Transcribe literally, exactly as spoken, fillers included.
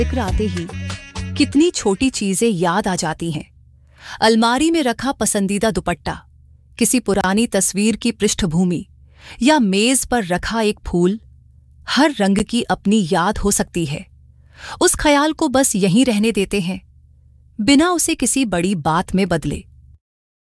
जिक्र आते ही कितनी छोटी चीजें याद आ जाती हैं। अलमारी में रखा पसंदीदा दुपट्टा, किसी पुरानी तस्वीर की पृष्ठभूमि या मेज पर रखा एक फूल, हर रंग की अपनी याद हो सकती है। उस ख्याल को बस यहीं रहने देते हैं, बिना उसे किसी बड़ी बात में बदले।